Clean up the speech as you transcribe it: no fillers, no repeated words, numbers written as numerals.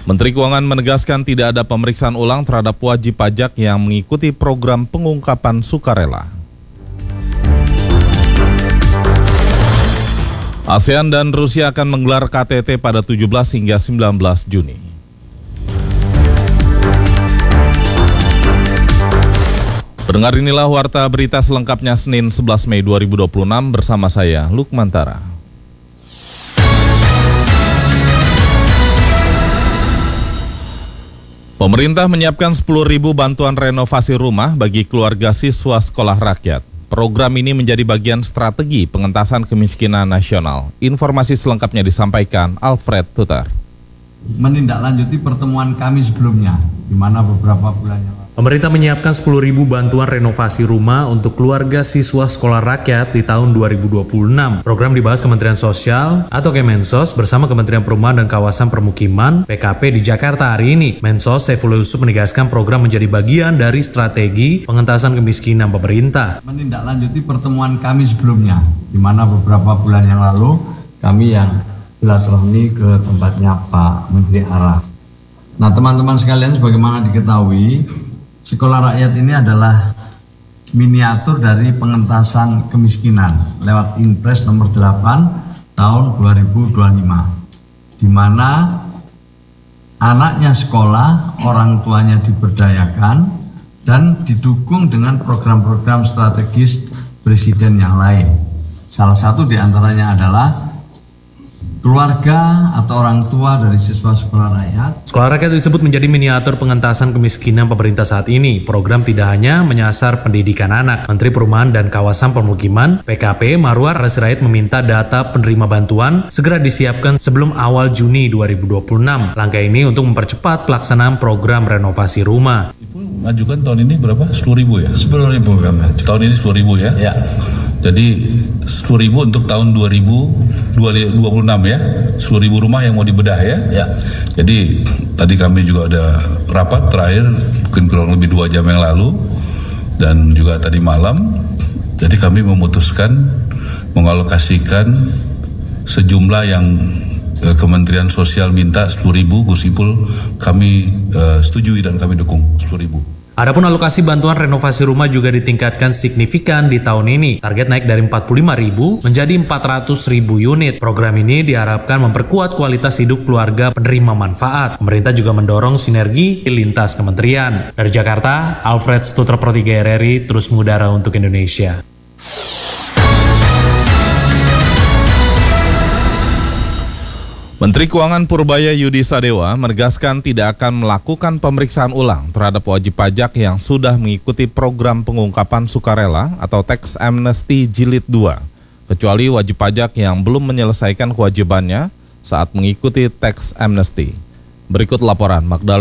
Menteri Keuangan menegaskan tidak ada pemeriksaan ulang terhadap wajib pajak yang mengikuti program pengungkapan sukarela. ASEAN dan Rusia akan menggelar KTT pada 17 hingga 19 Juni. Pendengar, inilah warta berita selengkapnya Senin 11 Mei 2026 bersama saya, Lukmantara. Pemerintah menyiapkan 10.000 bantuan renovasi rumah bagi keluarga siswa sekolah rakyat. Program ini menjadi bagian strategi pengentasan kemiskinan nasional. Informasi selengkapnya disampaikan Alfred Tutar. Menindaklanjuti pertemuan kami sebelumnya, di mana beberapa bulan yang lalu. Pemerintah menyiapkan 10.000 bantuan renovasi rumah untuk keluarga siswa sekolah rakyat di tahun 2026. Program dibahas Kementerian Sosial atau Kemensos bersama Kementerian Perumahan dan Kawasan Permukiman (PKP) di Jakarta hari ini. Mensos Saifullah Yusuf menegaskan program menjadi bagian dari strategi pengentasan kemiskinan pemerintah. Menindaklanjuti pertemuan kami sebelumnya, di mana beberapa bulan yang lalu kami yang silaturahmi ke tempatnya Pak Menteri Araf. Nah, teman-teman sekalian, sebagaimana diketahui, sekolah rakyat ini adalah miniatur dari pengentasan kemiskinan lewat Inpres nomor 8 tahun 2025, di mana anaknya sekolah, orang tuanya diberdayakan dan didukung dengan program-program strategis presiden yang lain. Salah satu diantaranya adalah keluarga atau orang tua dari siswa sekolah rakyat. Sekolah rakyat disebut menjadi miniatur pengentasan kemiskinan pemerintah saat ini. Program tidak hanya menyasar pendidikan anak. Menteri Perumahan dan Kawasan Permukiman (PKP) Marwar Sirait meminta data penerima bantuan segera disiapkan sebelum awal Juni 2026. Langkah ini untuk mempercepat pelaksanaan program renovasi rumah. Majukan tahun ini berapa? 10.000 ya? 10.000 kami. Tahun ini 10.000 ya? Ya. Jadi 10.000 untuk tahun 2026 ya, 10.000 rumah yang mau dibedah ya. Ya. Jadi tadi kami juga ada rapat terakhir mungkin kurang lebih 2 jam yang lalu dan juga tadi malam. Jadi kami memutuskan mengalokasikan sejumlah yang Kementerian Sosial minta 10.000, Gus Ipul kami setujui dan kami dukung 10.000. Adapun alokasi bantuan renovasi rumah juga ditingkatkan signifikan di tahun ini. Target naik dari 45.000 menjadi 400.000 unit. Program ini diharapkan memperkuat kualitas hidup keluarga penerima manfaat. Pemerintah juga mendorong sinergi lintas kementerian. Dari Jakarta, Alfred Tutar Pro 3 RRI terus mengudara untuk Indonesia. Menteri Keuangan Purbaya Yudi Sadewa menegaskan tidak akan melakukan pemeriksaan ulang terhadap wajib pajak yang sudah mengikuti program pengungkapan sukarela atau Tax Amnesty Jilid 2, kecuali wajib pajak yang belum menyelesaikan kewajibannya saat mengikuti Tax Amnesty. Berikut laporan Magdalena